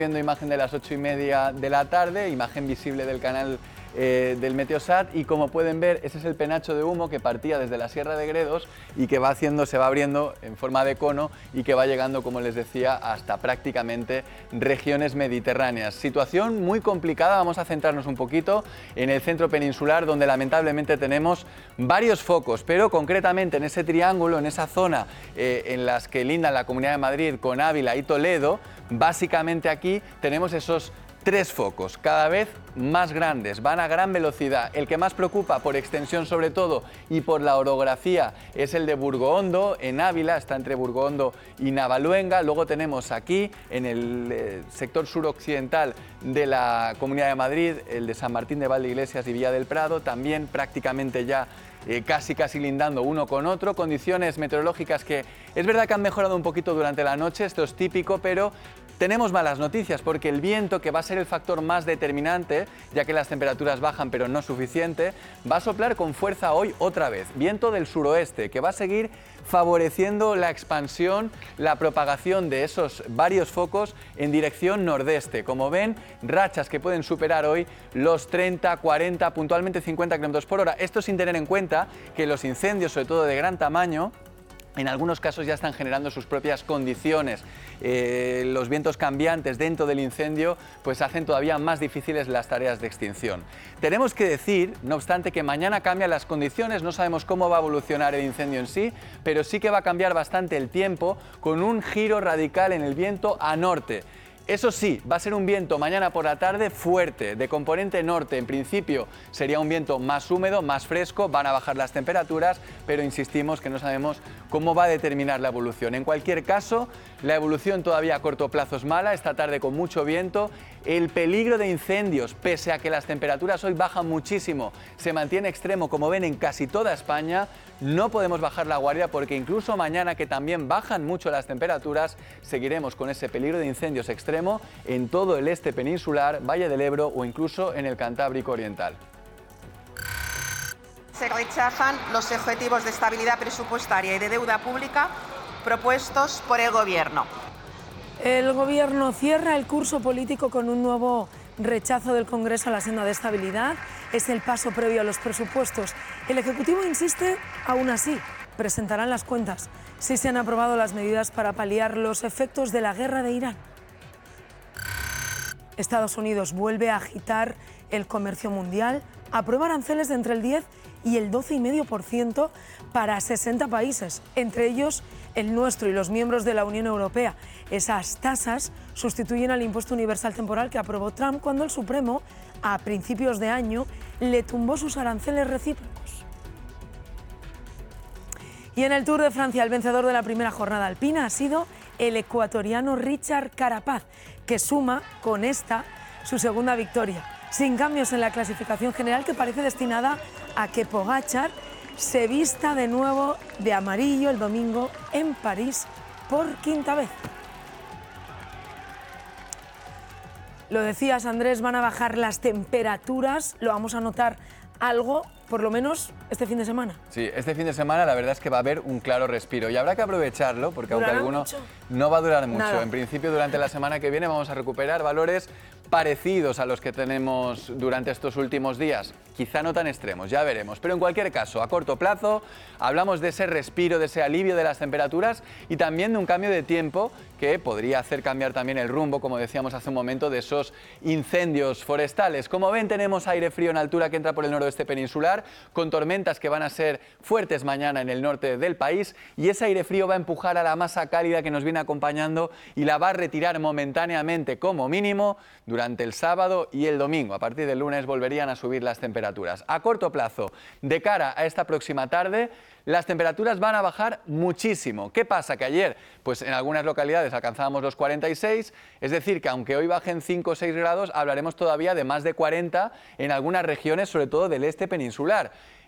Viendo imagen de las 8:30 de la tarde, imagen visible del canal del Meteosat, y como pueden ver, ese es el penacho de humo que partía desde la Sierra de Gredos y que se va abriendo en forma de cono y que va llegando, como les decía, hasta prácticamente regiones mediterráneas. Situación muy complicada. Vamos a centrarnos un poquito en el centro peninsular, donde lamentablemente tenemos varios focos, pero concretamente en ese triángulo, en esa zona en las que lindan la Comunidad de Madrid con Ávila y Toledo. Básicamente aquí tenemos esos 3 focos, cada vez más grandes, van a gran velocidad. El que más preocupa por extensión sobre todo y por la orografía es el de Burgoondo, en Ávila, está entre Burgoondo y Navaluenga. Luego tenemos aquí, en el sector suroccidental de la Comunidad de Madrid, el de San Martín de Valdeiglesias y Villa del Prado, también prácticamente ya casi lindando uno con otro. Condiciones meteorológicas que es verdad que han mejorado un poquito durante la noche, esto es típico, pero tenemos malas noticias porque el viento, que va a ser el factor más determinante, ya que las temperaturas bajan pero no suficiente, va a soplar con fuerza hoy otra vez. Viento del suroeste, que va a seguir favoreciendo la expansión, la propagación de esos varios focos en dirección nordeste. Como ven, rachas que pueden superar hoy los 30, 40, puntualmente 50 km por hora. Esto sin tener en cuenta que los incendios, sobre todo de gran tamaño, en algunos casos ya están generando sus propias condiciones. Los vientos cambiantes dentro del incendio pues hacen todavía más difíciles las tareas de extinción. Tenemos que decir, no obstante, que mañana cambian las condiciones, no sabemos cómo va a evolucionar el incendio en sí, pero sí que va a cambiar bastante el tiempo, con un giro radical en el viento a norte. Eso sí, va a ser un viento mañana por la tarde fuerte, de componente norte. En principio sería un viento más húmedo, más fresco, van a bajar las temperaturas, pero insistimos que no sabemos cómo va a determinar la evolución. En cualquier caso, la evolución todavía a corto plazo es mala, esta tarde con mucho viento. El peligro de incendios, pese a que las temperaturas hoy bajan muchísimo, se mantiene extremo, como ven, en casi toda España. No podemos bajar la guardia porque incluso mañana, que también bajan mucho las temperaturas, seguiremos con ese peligro de incendios extremo en todo el este peninsular, Valle del Ebro o incluso en el Cantábrico Oriental. Se rechazan los objetivos de estabilidad presupuestaria y de deuda pública propuestos por el Gobierno. El Gobierno cierra el curso político con un nuevo rechazo del Congreso a la senda de estabilidad. Es el paso previo a los presupuestos. El Ejecutivo insiste, aún así, presentarán las cuentas si se han aprobado las medidas para paliar los efectos de la guerra de Irán. Estados Unidos vuelve a agitar el comercio mundial, aprueba aranceles de entre el 10 y el 12,5% para 60 países, entre ellos el nuestro y los miembros de la Unión Europea. Esas tasas sustituyen al impuesto universal temporal que aprobó Trump cuando el Supremo, a principios de año, le tumbó sus aranceles recíprocos. Y en el Tour de Francia, el vencedor de la primera jornada alpina ha sido el ecuatoriano Richard Carapaz, que suma con esta su segunda victoria, sin cambios en la clasificación general, que parece destinada a que Pogačar se vista de nuevo de amarillo el domingo en París por quinta vez. Lo decías, Andrés, van a bajar las temperaturas, lo vamos a notar algo, por lo menos este fin de semana. Sí, este fin de semana la verdad es que va a haber un claro respiro y habrá que aprovecharlo porque aunque alguno no va a durar mucho. Nada. En principio, durante la semana que viene vamos a recuperar valores parecidos a los que tenemos durante estos últimos días. Quizá no tan extremos, ya veremos. Pero en cualquier caso, a corto plazo, hablamos de ese respiro, de ese alivio de las temperaturas y también de un cambio de tiempo que podría hacer cambiar también el rumbo, como decíamos hace un momento, de esos incendios forestales. Como ven, tenemos aire frío en altura que entra por el noroeste peninsular, con tormentas que van a ser fuertes mañana en el norte del país, y ese aire frío va a empujar a la masa cálida que nos viene acompañando y la va a retirar momentáneamente, como mínimo, durante el sábado y el domingo. A partir del lunes volverían a subir las temperaturas. A corto plazo, de cara a esta próxima tarde, las temperaturas van a bajar muchísimo. ¿Qué pasa? Que ayer, pues en algunas localidades alcanzábamos los 46, es decir, que aunque hoy bajen 5 o 6 grados, hablaremos todavía de más de 40 en algunas regiones, sobre todo del este peninsular.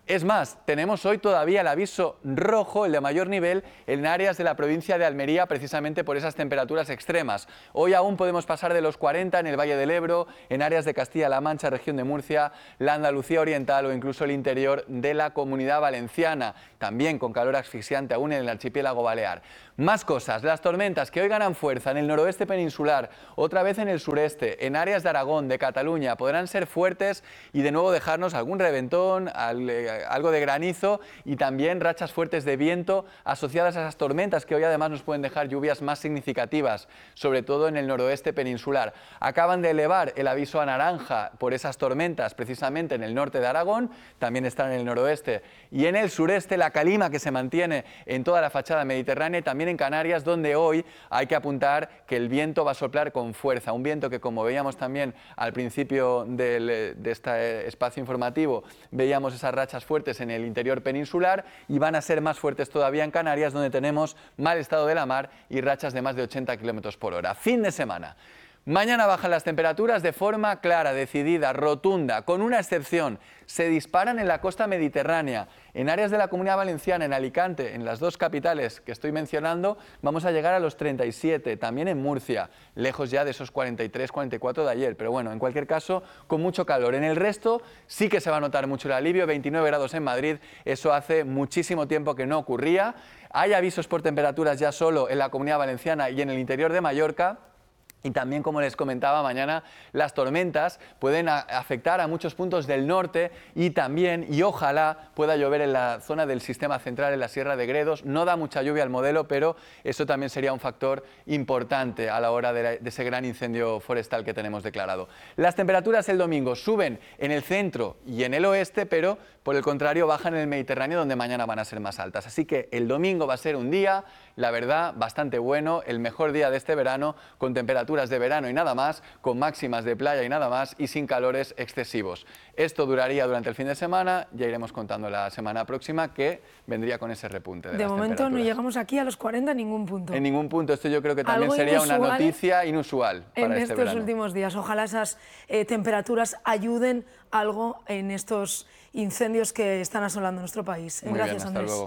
Es más, tenemos hoy todavía el aviso rojo, el de mayor nivel, en áreas de la provincia de Almería, precisamente por esas temperaturas extremas. Hoy aún podemos pasar de los 40 en el Valle del Ebro, en áreas de Castilla-La Mancha, región de Murcia, la Andalucía Oriental o incluso el interior de la Comunidad Valenciana, también con calor asfixiante aún en el archipiélago balear. Más cosas, las tormentas que hoy ganan fuerza en el noroeste peninsular, otra vez en el sureste, en áreas de Aragón, de Cataluña, podrán ser fuertes y de nuevo dejarnos algún reventón, algo de granizo y también rachas fuertes de viento asociadas a esas tormentas que hoy además nos pueden dejar lluvias más significativas, sobre todo en el noroeste peninsular. Acaban de elevar el aviso a naranja por esas tormentas precisamente en el norte de Aragón, también están en el noroeste y en el sureste la calima que se mantiene en toda la fachada mediterránea y también en Canarias, donde hoy hay que apuntar que el viento va a soplar con fuerza, un viento que, como veíamos también al principio de este espacio informativo, veíamos esas rachas fuertes en el interior peninsular y van a ser más fuertes todavía en Canarias, donde tenemos mal estado de la mar y rachas de más de 80 km por hora. Fin de semana. Mañana bajan las temperaturas de forma clara, decidida, rotunda, con una excepción. Se disparan en la costa mediterránea, en áreas de la Comunidad Valenciana, en Alicante, en las dos capitales que estoy mencionando, vamos a llegar a los 37, también en Murcia, lejos ya de esos 43, 44 de ayer, pero bueno, en cualquier caso, con mucho calor. En el resto sí que se va a notar mucho el alivio, 29 grados en Madrid, eso hace muchísimo tiempo que no ocurría. Hay avisos por temperaturas ya solo en la Comunidad Valenciana y en el interior de Mallorca. Y también, como les comentaba, mañana las tormentas pueden afectar a muchos puntos del norte y también, y ojalá, pueda llover en la zona del sistema central, en la Sierra de Gredos. No da mucha lluvia al modelo, pero eso también sería un factor importante a la hora de ese gran incendio forestal que tenemos declarado. Las temperaturas el domingo suben en el centro y en el oeste, pero por el contrario bajan en el Mediterráneo, donde mañana van a ser más altas. Así que el domingo va a ser un día, la verdad, bastante bueno, el mejor día de este verano, con temperaturas de verano y nada más, con máximas de playa y nada más y sin calores excesivos. Esto duraría durante el fin de semana, ya iremos contando la semana próxima que vendría con ese repunte de las momento no temperaturas. llegamos aquí a los 40 en ningún punto. En ningún punto, esto yo creo que también Algo sería inusual una noticia inusual para en este estos verano. últimos días. Ojalá esas temperaturas ayuden algo en estos incendios que están asolando nuestro país. Muy Gracias, bien, hasta Andrés. luego.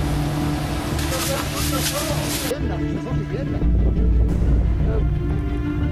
Izquierda.